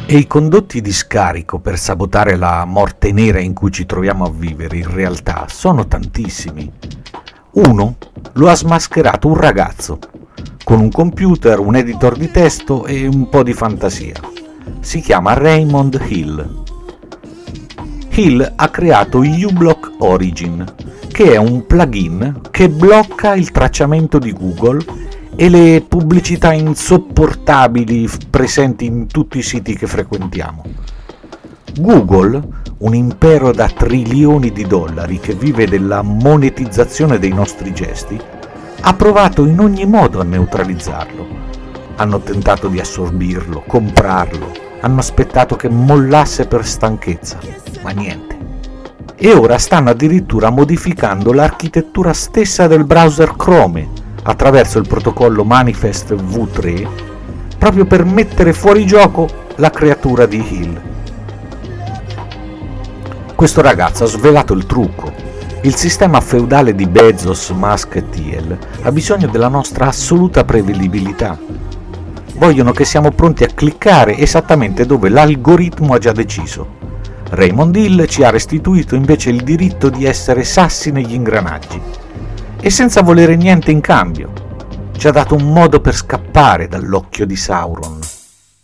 E i condotti di scarico per sabotare la morte nera in cui ci troviamo a vivere in realtà sono tantissimi. Uno lo ha smascherato un ragazzo, con un computer, un editor di testo e un po' di fantasia. Si chiama Raymond Hill. Hill ha creato uBlock Origin, che è un plugin che blocca il tracciamento di Google e le pubblicità insopportabili presenti in tutti i siti che frequentiamo. Google, un impero da trilioni di dollari che vive della monetizzazione dei nostri gesti, ha provato in ogni modo a neutralizzarlo. Hanno tentato di assorbirlo, comprarlo, hanno aspettato che mollasse per stanchezza, ma niente. E ora stanno addirittura modificando l'architettura stessa del browser Chrome attraverso il protocollo Manifest V3 proprio per mettere fuori gioco la creatura di Hill. Questo ragazzo ha svelato il trucco. Il sistema feudale di Bezos, Musk e Thiel ha bisogno della nostra assoluta prevedibilità. Vogliono che siamo pronti a cliccare esattamente dove l'algoritmo ha già deciso. Raymond Hill ci ha restituito invece il diritto di essere sassi negli ingranaggi. E senza volere niente in cambio, ci ha dato un modo per scappare dall'occhio di Sauron.